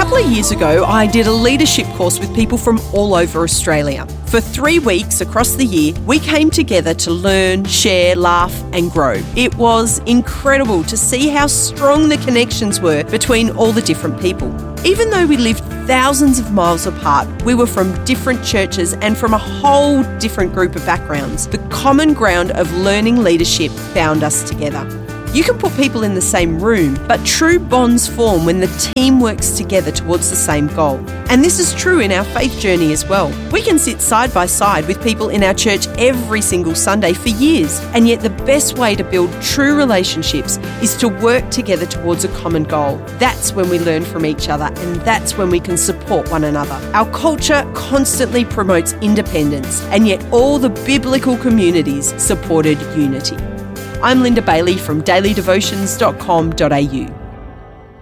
couple of years ago, I did a leadership course with people from all over Australia. For 3 weeks across the year, we came together to learn, share, laugh and grow. It was incredible to see how strong the connections were between all the different people. Even though we lived thousands of miles apart, we were from different churches and from a whole different group of backgrounds. The common ground of learning leadership bound us together. You can put people in the same room, but true bonds form when the team works together towards the same goal. And this is true in our faith journey as well. We can sit side by side with people in our church every single Sunday for years, and yet the best way to build true relationships is to work together towards a common goal. That's when we learn from each other, and that's when we can support one another. Our culture constantly promotes independence, and yet all the biblical communities supported unity. I'm Linda Bailey from dailydevotions.com.au.